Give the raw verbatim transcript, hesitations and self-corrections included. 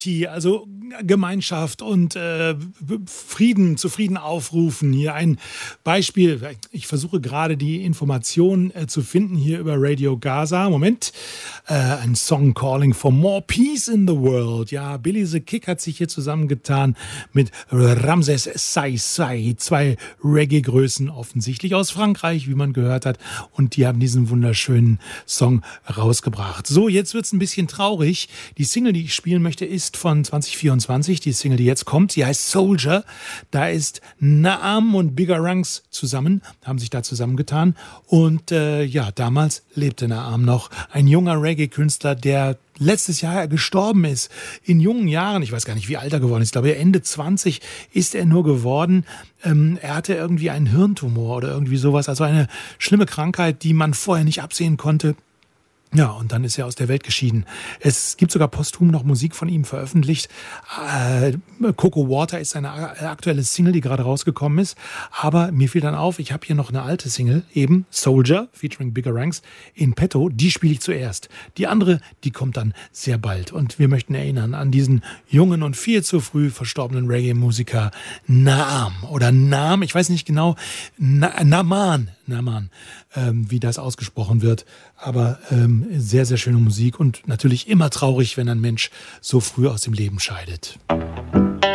Also Gemeinschaft und äh, Frieden, zu Frieden aufrufen. Hier ein Beispiel. Ich versuche gerade die Informationen äh, zu finden hier über Radio Gaza. Moment. Äh, ein Song calling for more peace in the world. Ja, Billy the Kick hat sich hier zusammengetan mit Ramses Sai Sai. Zwei Reggae-Größen offensichtlich aus Frankreich, wie man gehört hat. Und die haben diesen wunderschönen Song rausgebracht. So, jetzt wird's ein bisschen traurig. Die Single, die ich spielen möchte, ist von zwanzig vierundzwanzig, die Single, die jetzt kommt, die heißt Soldier. Da ist Naam und Bigger Ranks zusammen, haben sich da zusammengetan. Und äh, ja, damals lebte Naam noch, ein junger Reggae-Künstler, der letztes Jahr gestorben ist. In jungen Jahren, ich weiß gar nicht, wie alt er geworden ist, ich glaube Ende zwanzig ist er nur geworden. Ähm, er hatte irgendwie einen Hirntumor oder irgendwie sowas, also eine schlimme Krankheit, die man vorher nicht absehen konnte. Ja, und dann ist er aus der Welt geschieden. Es gibt sogar posthum noch Musik von ihm veröffentlicht. Äh, Coco Water ist seine aktuelle Single, die gerade rausgekommen ist. Aber mir fiel dann auf, ich habe hier noch eine alte Single, eben Soldier, featuring Bigger Ranks, in petto. Die spiele ich zuerst. Die andere, die kommt dann sehr bald. Und wir möchten erinnern an diesen jungen und viel zu früh verstorbenen Reggae-Musiker Naam oder Naam, ich weiß nicht genau, Na- Naman, Naman, ähm, wie das ausgesprochen wird. Aber ähm, sehr, sehr schöne Musik und natürlich immer traurig, wenn ein Mensch so früh aus dem Leben scheidet.